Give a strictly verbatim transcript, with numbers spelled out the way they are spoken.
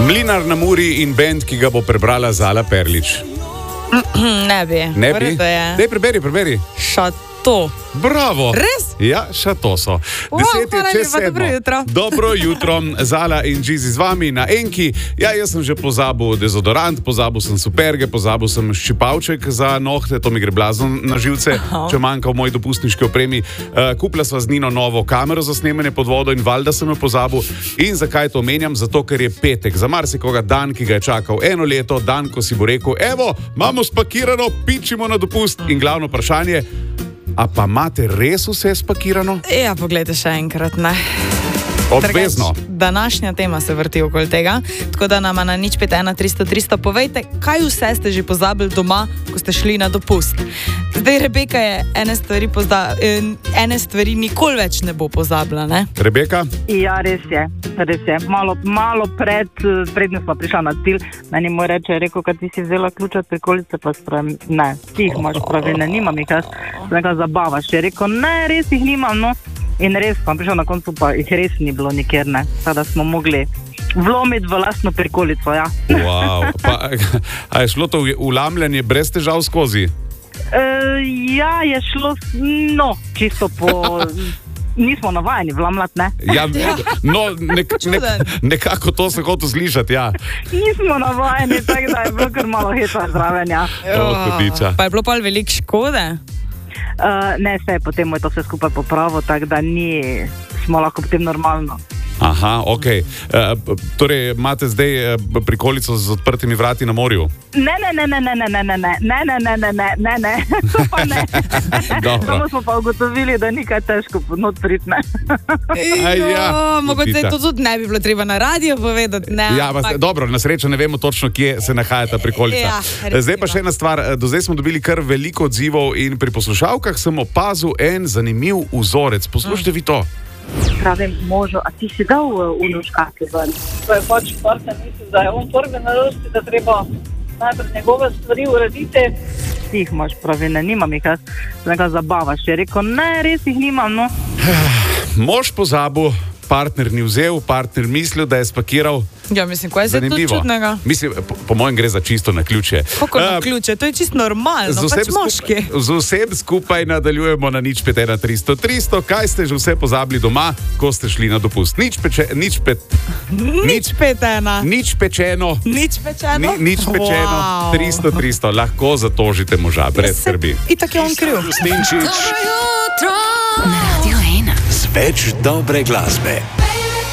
Mlinar na Muri in bend, ki ga bo prebrala Zala Perlič. Ne bi. Ne bi? Dej, preberi, preberi. Šato. Bravo. Res? Ja, šato so. Wow, Deset je čez lepa, dobro jutro. Dobro jutro, Zala in Džizi z vami na Enki. Ja, jaz sem že pozabil dezodorant, pozabil sem superge, pozabil sem ščipavček za nohte, to mi gre blazno na živce, oh. če manjka v moji dopustniški opremi. Uh, kupila sva z Nino novo kamero za snemanje pod vodo in valjda sem jo pozabil. In zakaj to omenjam? Zato, ker je petek. Za marsikoga dan, ki ga je čakal eno leto, dan, ko si bo rekel, evo, imamo spakirano, pičimo na dopust. In glavno vprašanje, a pa imate res vse spakirano? Ja, poglejte še enkrat, ne. Obvezno. Drugač, današnja tema se vrti okoli tega, tako da nama na nič pet ena tristo tristo povejte, kaj vse ste že pozabili doma, ko ste šli na dopust. Zdaj Rebeka je ene stvari, pozda, ene stvari nikoli več ne bo pozabila, ne? Rebeka? Ja, res je, res je. Malo, malo pred, prednjo smo prišla na cilj, meni moj reče, rekel, kad ti si vzela ključ od prikolice, pa spravim, ne, ti jih imaš pravi, ne, nimam jih, jaz sem nekaj zabavaš. Je rekel, ne, res jih nimam, no. In res, pa prišel na koncu, pa jih res ni bilo nikjer, ne. Sada smo mogli vlomiti v lastno prikolico, ja. Wow. Pa, a je šlo to vlamljanje brez težav skozi? E, ja, je šlo, no, čisto po... Nismo navajeni vlamljati, ne? Ja, no, nek, nek, nekako to se hotel slišati, ja. Nismo navajeni, tako da je bilo kar malo heta zraven, ja. Oh, pa je bilo pa veliko škode? Uh, ne, se je potem je to vse skupaj popravo, tako da ni, smo lahko potem normalno. Aha, ok. Uh, torej, imate zdaj uh, prikolico z odprtimi vrati na morju? Ne, ne, ne, ne, ne, ne, ne, ne, ne, ne, ne, ne, ne, ne, ne, to pa ne. Samo smo pa ugotovili, da ni kaj težko not priti, ne. Ja, mogoče to tudi ne bi bilo treba na radio povedati, ne. Ja, vas, dobro, na srečo ne vemo točno, kje se nahaja ta prikolica. Ja, zdaj pa še ena stvar, do zdaj smo dobili kar veliko odzivov in pri poslušalkah sem opazil en zanimiv vzorec. Poslušajte vi to. Pravim možu, a ti si dal unu škatli ven? To je pač partner, mislim, da je on prvi na vrsti, da treba najprej njegove stvari urediti. Ti jih imaš pravi, ne, nimam jih, jaz nekaj zabavaš. Je rekel, ne, res jih nimam, no. Mož pozabil, partner ni vzel, partner mislil, da je spakiral. Ja, mislim, kaj je zdaj to čudnega? Mislim, po, po mojem gre za čisto na ključe. Kako na ključe? To je čisto normalno, pač moški. Z vsem skupaj nadaljujemo na nič pet ena tristo tristo. Kaj ste že vse pozabili doma, ko ste šli na dopust? Nič peče, nič pet... Nič pet ena. Nič pečeno. Nič pečeno? Ni, nič pečeno. Wow. tristo tristo. Lahko zatožite moža, brez skrbi. Itak je on kriv. Dobro jutro! Radio ena. Z več dobre glasbe.